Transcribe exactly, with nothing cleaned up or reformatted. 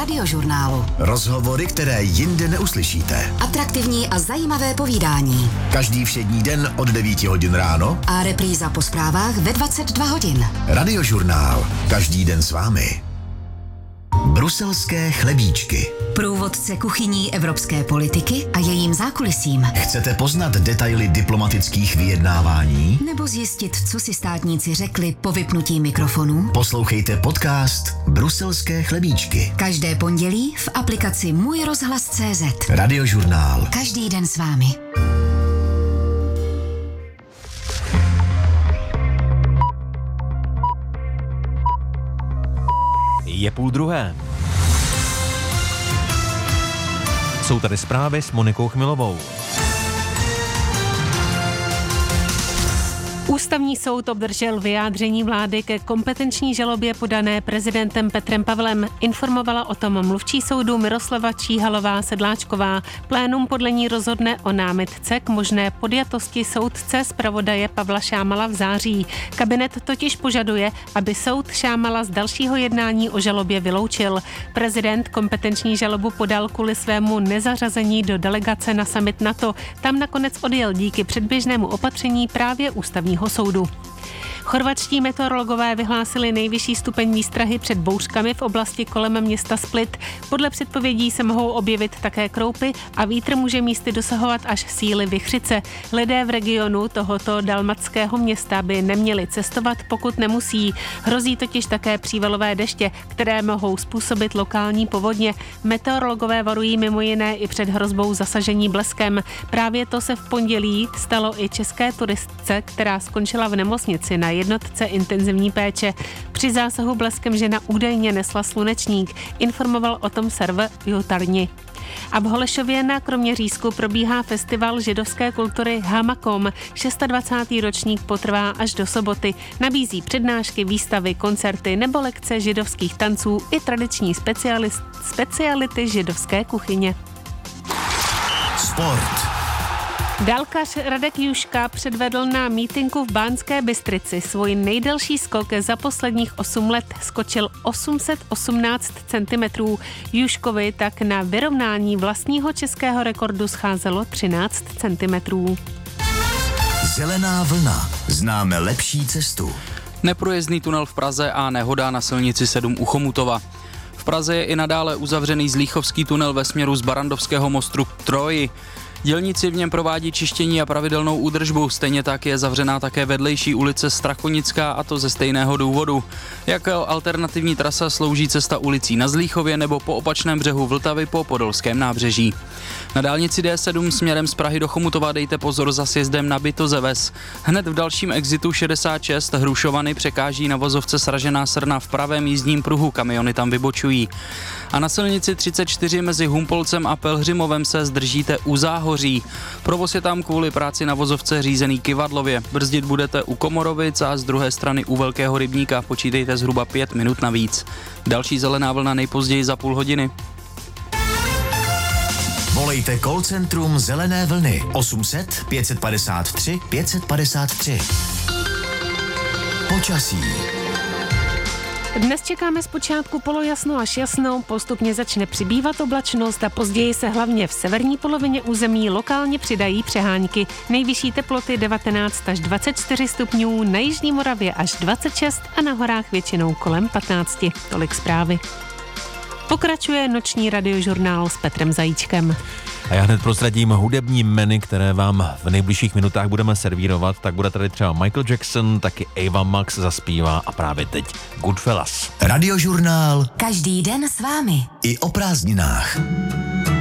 Radiožurnálu. Rozhovory, které jinde neuslyšíte. Atraktivní a zajímavé povídání. Každý všední den od devíti hodin ráno. A repríza po zprávách ve dvacet dva hodin. Radiožurnál. Každý den s vámi. Bruselské chlebíčky. Průvodce kuchyní evropské politiky a jejím zákulisím. Chcete poznat detaily diplomatických vyjednávání? Nebo zjistit, co si státníci řekli po vypnutí mikrofonu? Poslouchejte podcast Bruselské chlebíčky. Každé pondělí v aplikaci Můj rozhlas tečka cé zet. Radiožurnál. Každý den s vámi. Je půl druhé. Jsou tady zprávy s Monikou Chmilovou. Ústavní soud obdržel vyjádření vlády ke kompetenční žalobě podané prezidentem Petrem Pavlem. Informovala o tom mluvčí soudu Miroslava Číhalová Sedláčková. Plénum podle ní rozhodne o námitce k možné podjatosti soudce zpravodaje Pavla Šámala v září. Kabinet totiž požaduje, aby soud Šámala z dalšího jednání o žalobě vyloučil. Prezident kompetenční žalobu podal kvůli svému nezařazení do delegace na summit NATO. Tam nakonec odjel díky předběžnému opatření právě ústavního soudu. Chorvatští meteorologové vyhlásili nejvyšší stupeň výstrahy před bouřkami v oblasti kolem města Split. Podle předpovědí se mohou objevit také kroupy a vítr může místy dosahovat až síly vichřice. Lidé v regionu tohoto dalmatského města by neměli cestovat, pokud nemusí. Hrozí totiž také přívalové deště, které mohou způsobit lokální povodně. Meteorologové varují mimo jiné i před hrozbou zasažení bleskem. Právě to se v pondělí stalo i české turistce, která skončila v nemocnici na jednotce intenzivní péče. Při zásahu bleskem žena údajně nesla slunečník, informoval o tom server Jutarnyi. A v Holešově na Kroměřížsku probíhá festival židovské kultury Hamakom. dvacátý šestý ročník potrvá až do soboty. Nabízí přednášky, výstavy, koncerty nebo lekce židovských tanců i tradiční speciality židovské kuchyně. Sport. Dálkař Radek Juška předvedl na mítinku v Banské Bystrici svůj nejdelší skok za posledních osm let. Skočil osm set osmnáct centimetrů. Juškovi tak na vyrovnání vlastního českého rekordu scházelo třináct centimetrů. Zelená vlna. Známe lepší cestu. Neprůjezdný tunel v Praze a nehoda na silnici sedm u Chomutova. V Praze je i nadále uzavřený Zlíchovský tunel ve směru z Barandovského mostu k Troji. Dělníci v něm provádí čištění a pravidelnou údržbu, stejně tak je zavřená také vedlejší ulice Strachonická, a to ze stejného důvodu. Jako alternativní trasa slouží cesta ulicí na Zlíchově nebo po opačném břehu Vltavy po Podolském nábřeží. Na dálnici D sedm směrem z Prahy do Chomutova dejte pozor za sjezdem na Bytozeves. Hned v dalším exitu šedesát šest Hrušovany překáží na vozovce Sražená Srna v pravém jízdním pruhu, kamiony tam vybočují. A na silnici třicet čtyři mezi Humpolcem a Pelhřimovem se zdržíte u Záhoří. Provoz je tam kvůli práci na vozovce řízený Kyvadlově. Brzdit budete u Komorovic a z druhé strany u Velkého Rybníka. Počítejte zhruba pět minut navíc. Další zelená vlna nejpozději za půl hodiny. Volejte call centrum Zelené vlny osm set pět padesát tři pět padesát tři. Počasí. Dnes čekáme zpočátku polojasno až jasno, postupně začne přibývat oblačnost a později se hlavně v severní polovině území lokálně přidají přehánky. Nejvyšší teploty devatenáct až dvacet čtyři stupňů, na jižní Moravě až dvacet šest a na horách většinou kolem patnáct. Tolik zprávy. Pokračuje noční radiožurnál s Petrem Zajíčkem. A já hned prozradím hudební menu, které vám v nejbližších minutách budeme servírovat. Tak bude tady třeba Michael Jackson, taky Ava Max zaspívá a právě teď Goodfellas. Radiožurnál. Každý den s vámi. I o prázdninách.